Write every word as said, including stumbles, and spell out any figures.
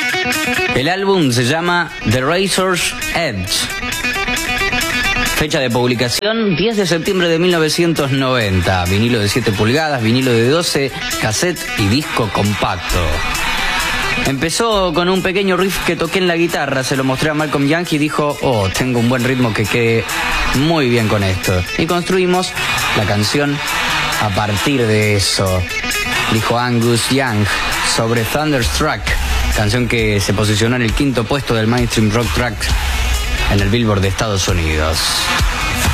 El álbum se llama The Razor's Edge. Fecha de publicación diez de septiembre de mil novecientos noventa. Vinilo de siete pulgadas, vinilo de doce, cassette y disco compacto. Empezó con un pequeño riff que toqué en la guitarra, se lo mostré a Malcolm Young y dijo, oh, tengo un buen ritmo que quede muy bien con esto. Y construimos la canción a partir de eso, dijo Angus Young sobre Thunderstruck, canción que se posicionó en el quinto puesto del Mainstream Rock Track en el Billboard de Estados Unidos.